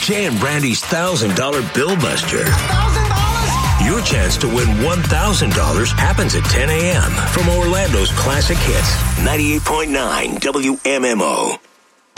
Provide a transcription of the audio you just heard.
Jay and Brandy's $1,000 Bill Buster. Your chance to win $1,000 happens at 10 a.m. from Orlando's Classic Hits, 98.9 WMMO.